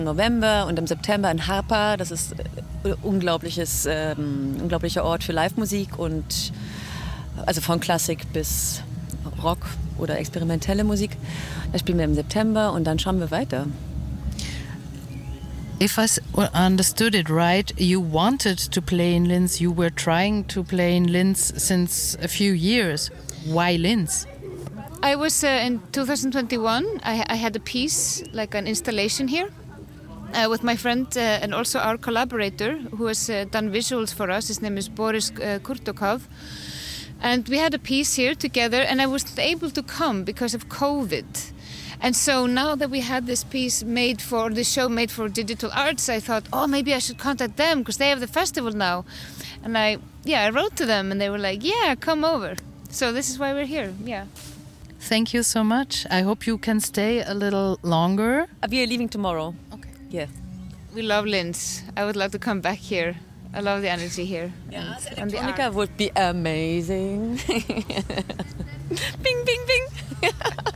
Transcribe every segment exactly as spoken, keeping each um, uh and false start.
November und im September in Harpa. Das ist ein unglaubliches, ähm, unglaublicher Ort für Live-Musik und also von Klassik bis Rock oder experimentelle Musik. Da spielen wir im September und dann schauen wir weiter. If I understood it right, you wanted to play in Linz. You were trying to play in Linz since a few years. Why Linz? I was uh, in two thousand twenty-one. I, I had a piece, like an installation here, uh, with my friend uh, and also our collaborator, who has uh, done visuals for us. His name is Boris uh, Kurtokov. And we had a piece here together, and I wasn't able to come because of COVID. And so now that we had this piece made for, the show made for Digital Arts, I thought, oh, maybe I should contact them because they have the festival now. And I, yeah, I wrote to them and they were like, yeah, come over. So this is why we're here, yeah. Thank you so much. I hope you can stay a little longer. We are leaving tomorrow. Okay. Yeah. We love Linz. I would love to come back here. I love the energy here. Yeah, and, and the Electronica would be amazing. Bing, bing, bing.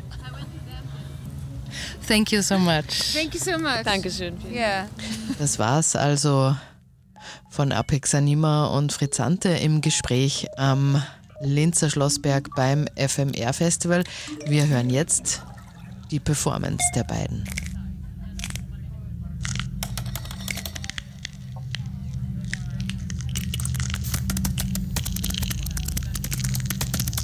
Thank you so much. Thank you so much. Dankeschön. Yeah. Das war's also von Apex Anima und Frizzante im Gespräch am Linzer Schlossberg beim F M R Festival. Wir hören jetzt die Performance der beiden.